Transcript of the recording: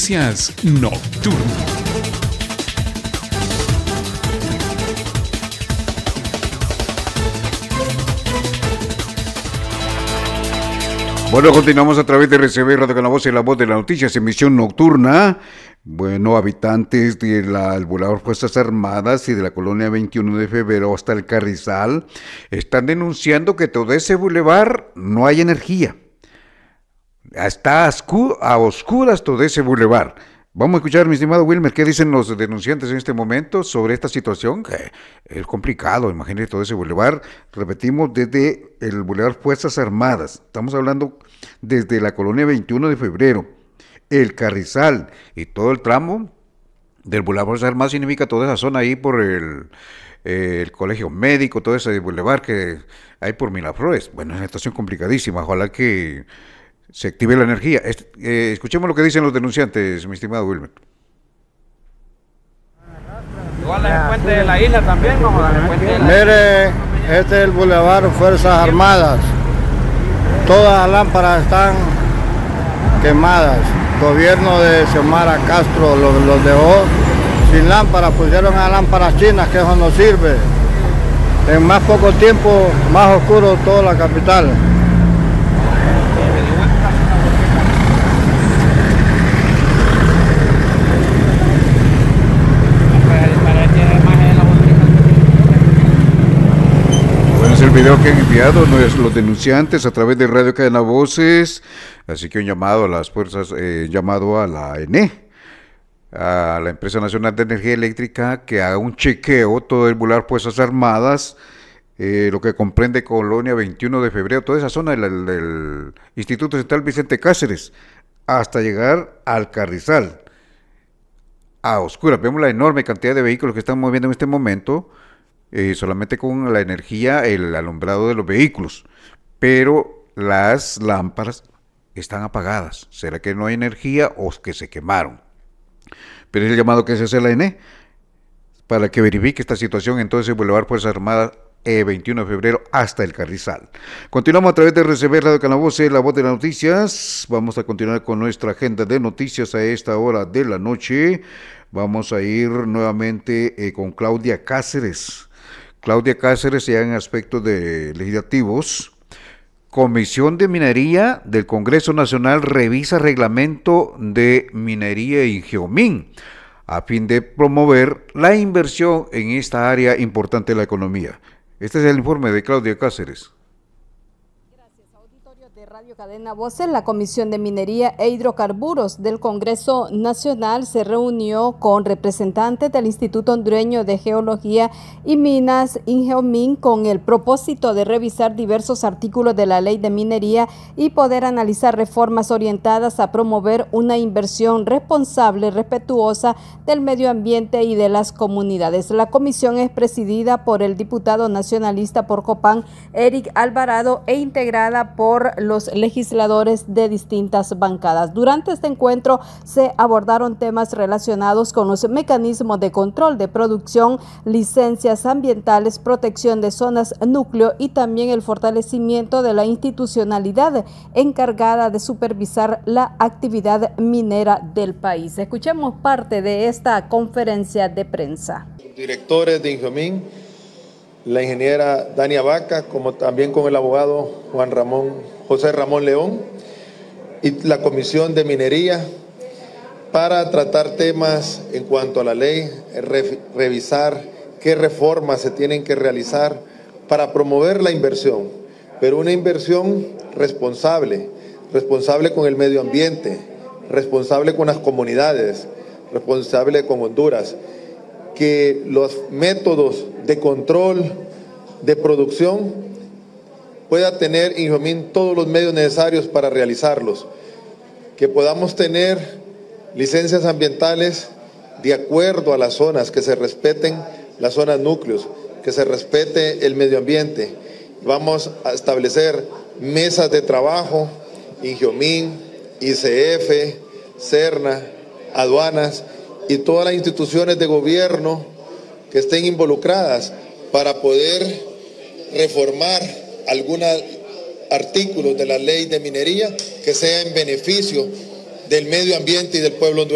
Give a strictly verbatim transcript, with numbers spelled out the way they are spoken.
Noticias Nocturno. Bueno, continuamos a través de R C B Radio con la Voz y la Voz de las Noticias, emisión nocturna. Bueno, habitantes del Bulevar Fuerzas Armadas y de la colonia veintiuno de febrero hasta el Carrizal están denunciando que todo ese bulevar no hay energía. Está a oscuras todo ese bulevar. Vamos a escuchar, mi estimado Wilmer, qué dicen los denunciantes en este momento sobre esta situación. Que es complicado, imagínate todo ese bulevar. Repetimos, desde el Bulevar Fuerzas Armadas. Estamos hablando desde la colonia veintiuno de febrero, el Carrizal y todo el tramo del Bulevar Fuerzas Armadas, significa toda esa zona ahí por el, eh, el colegio médico, todo ese bulevar que hay por Miraflores. Bueno, es una situación complicadísima. Ojalá que se active la energía. Es, eh, escuchemos lo que dicen los denunciantes, mi estimado Wilmer. Igual el puente de la isla también, ¿no? El puente de la Mire, este es el Boulevard Fuerzas Armadas. Todas las lámparas están quemadas. El gobierno de Xiomara Castro los, los dejó sin lámparas, pusieron a lámparas chinas, que eso no sirve. En más poco tiempo, más oscuro toda la capital. Es el video que han enviado los denunciantes a través de Radio Cadena Voces, así que un llamado a las fuerzas, eh, llamado a la E N E, a la Empresa Nacional de Energía Eléctrica, que haga un chequeo todo el Bulevar Fuerzas Armadas, eh, lo que comprende Colonia veintiuno de febrero, toda esa zona del, del Instituto Central Vicente Cáceres, hasta llegar al Carrizal. A oscuras, vemos la enorme cantidad de vehículos que están moviendo en este momento, Eh, solamente con la energía, el alumbrado de los vehículos, pero las lámparas están apagadas. ¿Será que no hay energía o que se quemaron? Pero es el llamado que se hace a la E N E para que verifique esta situación en todo ese Boulevard Fuerzas Armadas, eh, veintiuno de febrero hasta el Carrizal. Continuamos a través de R C B Radio Canavoce, la Voz de las Noticias. Vamos a continuar con nuestra agenda de noticias a esta hora de la noche. Vamos a ir nuevamente eh, con Claudia Cáceres. Claudia Cáceres, ya en aspectos de legislativos. Comisión de Minería del Congreso Nacional revisa reglamento de minería en Geomín a fin de promover la inversión en esta área importante de la economía. Este es el informe de Claudia Cáceres. Radio Cadena Voces, la Comisión de Minería e Hidrocarburos del Congreso Nacional se reunió con representantes del Instituto Hondureño de Geología y Minas, INGEOMIN, con el propósito de revisar diversos artículos de la Ley de Minería y poder analizar reformas orientadas a promover una inversión responsable, respetuosa del medio ambiente y de las comunidades. La comisión es presidida por el diputado nacionalista por Copán, Eric Alvarado, e integrada por los legisladores de distintas bancadas. Durante este encuentro se abordaron temas relacionados con los mecanismos de control de producción, licencias ambientales, protección de zonas núcleo y también el fortalecimiento de la institucionalidad encargada de supervisar la actividad minera del país. Escuchemos parte de esta conferencia de prensa. Directores de INGEOMIN, la ingeniera Dania Vaca, como también con el abogado Juan Ramón José Ramón León y la Comisión de Minería para tratar temas en cuanto a la ley, re, revisar qué reformas se tienen que realizar para promover la inversión, pero una inversión responsable, responsable con el medio ambiente, responsable con las comunidades, responsable con Honduras, que los métodos de control de producción pueda tener INGEOMIN todos los medios necesarios para realizarlos, que podamos tener licencias ambientales de acuerdo a las zonas, que se respeten las zonas núcleos, que se respete el medio ambiente. Vamos a establecer mesas de trabajo, INGEOMIN, I C F, CERNA, aduanas y todas las instituciones de gobierno que estén involucradas para poder reformar algunos artículos de la ley de minería que sea en beneficio del medio ambiente y del pueblo hondureño.